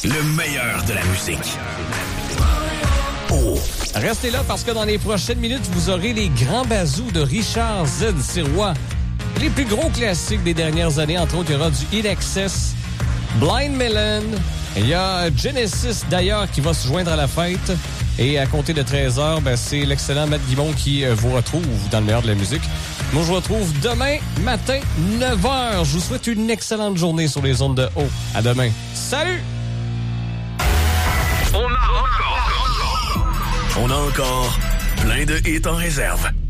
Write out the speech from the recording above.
Le meilleur de la musique. Oh. Restez là parce que dans les prochaines minutes, vous aurez les grands bazous de Richard Z. Sirois. Les plus gros classiques des dernières années, entre autres, il y aura du In Excess, Blind Melon. Il y a Genesis, d'ailleurs, qui va se joindre à la fête. Et à compter de 13h, c'est l'excellent Matt Guimond qui vous retrouve dans le meilleur de la musique. Moi, je vous retrouve demain matin, 9h. Je vous souhaite une excellente journée sur les ondes de haut. À demain. Salut! On a encore plein de hits en réserve.